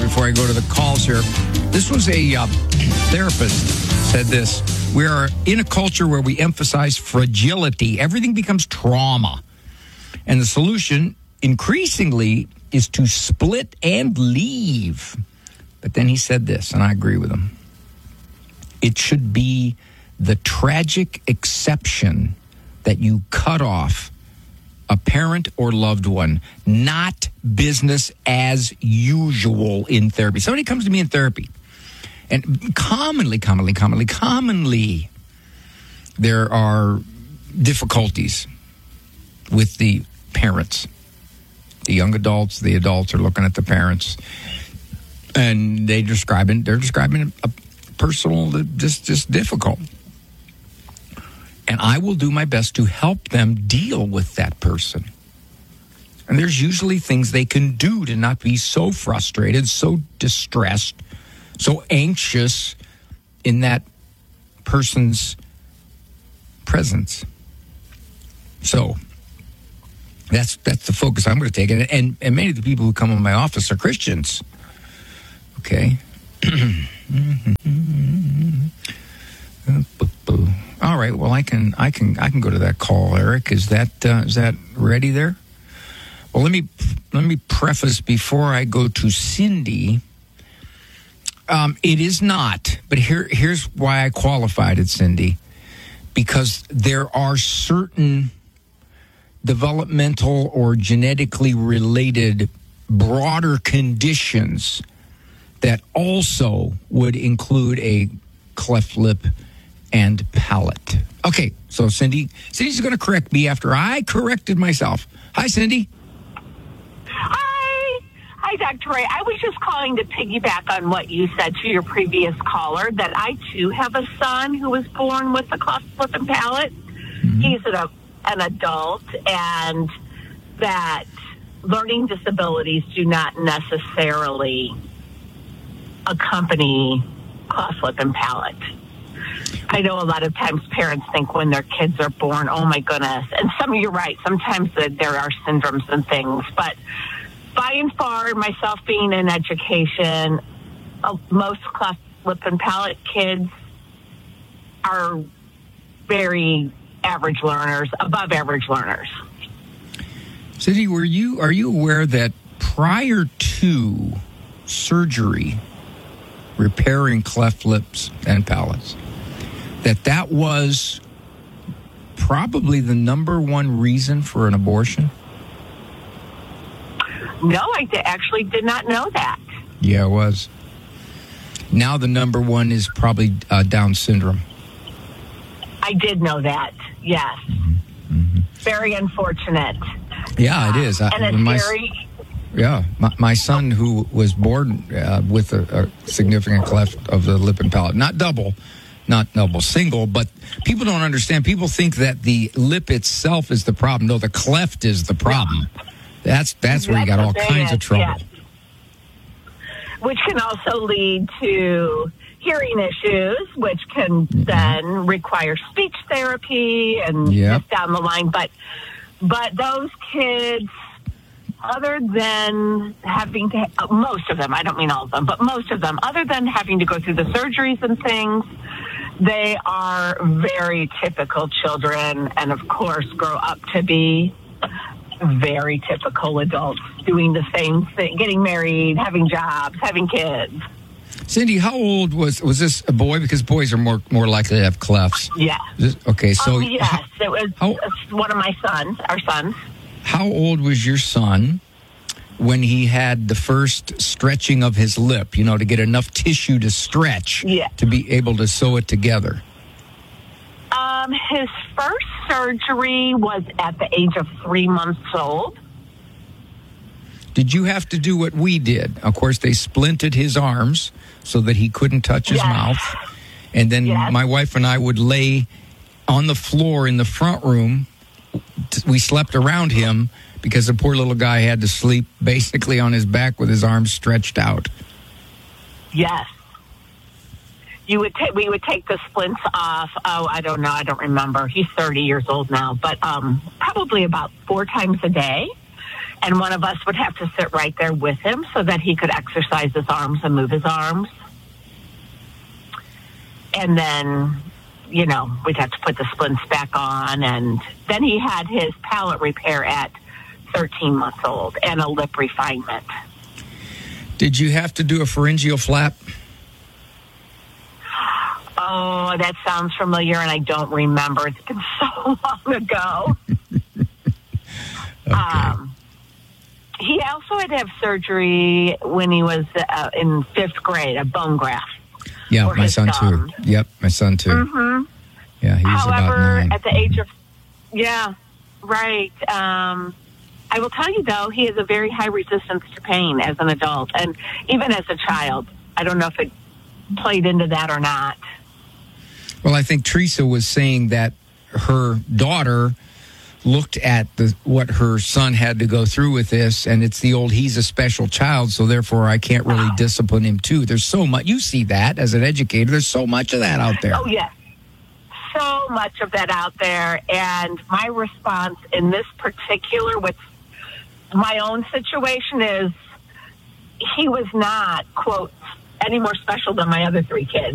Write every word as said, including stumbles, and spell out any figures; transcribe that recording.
before I go to the calls here. This was a uh, therapist said this. We are in a culture where we emphasize fragility. Everything becomes trauma. And the solution, increasingly, is to split and leave. But then he said this, and I agree with him. It should be the tragic exception that you cut off a parent or loved one, not business as usual in therapy. Somebody comes to me in therapy, and commonly, commonly, commonly, commonly, there are difficulties with the parents. The young adults, the adults are looking at the parents, and they describing they're describing a personal, just just difficult. And I will do my best to help them deal with that person. And there's usually things they can do to not be so frustrated, so distressed, so anxious in that person's presence. So that's that's the focus I'm going to take. And, and, and many of the people who come in my office are Christians. Okay. All right. Well, I can, I can, I can go to that call. Eric, is that uh, is that ready there? Well, let me let me preface before I go to Cindy. Um, it is not, but here here's why I qualified it, Cindy, because there are certain developmental or genetically related broader conditions that also would include a cleft lip and palate. Okay, so Cindy, Cindy's going to correct me after I corrected myself. Hi, Cindy. Hi. Hi, Doctor Ray. I was just calling to piggyback on what you said to your previous caller, that I, too, have a son who was born with a cleft lip and palate. Mm-hmm. He's an, an adult, and that learning disabilities do not necessarily accompany cleft lip and palate. I know a lot of times parents think when their kids are born, oh my goodness, and some of you're right, sometimes there are syndromes and things, but by and far, myself being in education, uh, most cleft lip and palate kids are very average learners, above average learners. Cindy, were you are you aware that prior to surgery repairing cleft lips and palates, that that was probably the number one reason for an abortion? No, I d- actually did not know that. Yeah, it was. Now the number one is probably uh, Down syndrome. I did know that, yes. Mm-hmm. Mm-hmm. Very unfortunate. Yeah, it is. And it's my, very... Yeah, my, my son who was born uh, with a, a significant cleft of the lip and palate, not double, not double, single, but people don't understand. People think that the lip itself is the problem. No, the cleft is the problem. That's that's where you got all kinds of trouble. Yes. Which can also lead to hearing issues, which can mm-hmm. then require speech therapy and yep. just down the line. But but those kids, other than having to, most of them, I don't mean all of them, but most of them, other than having to go through the surgeries and things, they are very typical children, and of course grow up to be very typical adults doing the same thing, getting married, having jobs, having kids. Cindy, how old was was this a boy? Because boys are more more likely to have clefts. Yeah. This, okay, so um, yes, how, it was how, one of my sons, our sons. How old was your son when he had the first stretching of his lip? You know, to get enough tissue to stretch yeah. to be able to sew it together. Um, his first surgery was at the age of three months old. Did you have to do what we did? Of course, they splinted his arms so that he couldn't touch his yes. mouth. And then yes. my wife and I would lay on the floor in the front room. We slept around him because the poor little guy had to sleep basically on his back with his arms stretched out. Yes. You would ta- we would take the splints off. Oh, I don't know. I don't remember. He's thirty years old now, but um, probably about four times a day. And one of us would have to sit right there with him so that he could exercise his arms and move his arms. And then, you know, we'd have to put the splints back on. And then he had his palate repair at thirteen months old and a lip refinement. Did you have to do a pharyngeal flap? Oh, that sounds familiar, and I don't remember. It's been so long ago. Okay. Um, he also had to have surgery when he was uh, in fifth grade, a bone graft. Yeah, for my his son gum. too. Yep, my son too. Mm-hmm. Yeah, he was about However, nine. at the age of, yeah, right. Um, I will tell you, though, he has a very high resistance to pain as an adult, and even as a child. I don't know if it played into that or not. Well, I think Teresa was saying that her daughter looked at the what her son had to go through with this, and it's the old, he's a special child, so therefore I can't really Wow. discipline him too. There's so much, you see that as an educator, there's so much of that out there. Oh, yes. So much of that out there. And my response in this particular, with my own situation, is he was not, quote, any more special than my other three kids.